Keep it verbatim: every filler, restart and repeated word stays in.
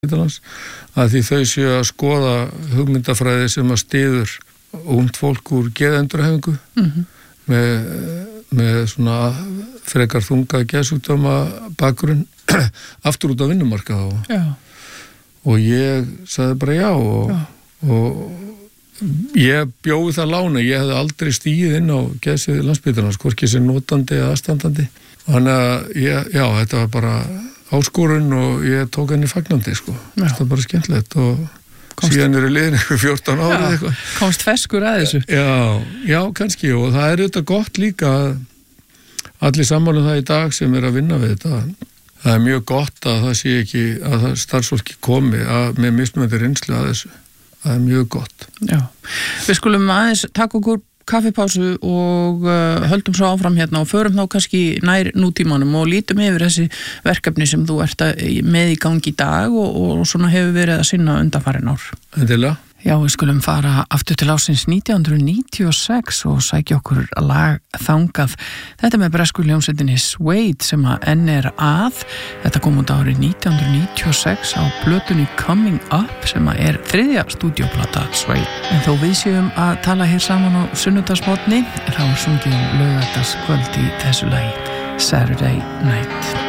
Landspítalans að því þau séu að skoða hugmyndafræði sem að styður ungt fólk úr geðendurhæfingu mm-hmm. með, með svona frekar þunga geðsjúkdóma bakgrunn aftur út á vinnumarkað og, og ég sagði bara já og, og ég bjóði það lána, ég hefði aldrei stíð inn á geðsvið Landspítalans, hvorki sem notandi eða aðstandandi. Þannig að ég, já, þetta var bara áskorun og ég tók henni fagnandi sko. Þetta var bara skemmtilegt og Komst... síðan eru liðin eitthvað fjórtán árið eitthvað. Komst feskur að þessu. Já, já, kannski og það er þetta gott líka allir sammála það í dag sem er að vinna við þetta. Það er mjög gott að það sé ekki, að það starfsfólki komi að, með mismunandi reynslu að þessu. Það er mjög gott. Já, við skulum aðeins taka okkur kaffipásu og uh, höldum svo áfram hérna og förum þá kannski nær nútímanum og lítum yfir þessi verkefni sem þú ert að, með í gangi í dag og, og svona hefur verið að sinna undanfarin ár. Endilega. Já, við skulum fara aftur til ásins nítján hundruð níutíu og sex og sækja okkur lag þangað. Þetta með bresku hljómsveitinni Suede sem að enn er að. Þetta kom út árið nítján hundruð níutíu og sex á plötunni Coming Up sem að er þriðja stúdíóplata Suede. En þó við séum að tala hér saman á sunnudagsmorgni, þá er sungið um laugardagskvöld í þessu lagi Saturday Night.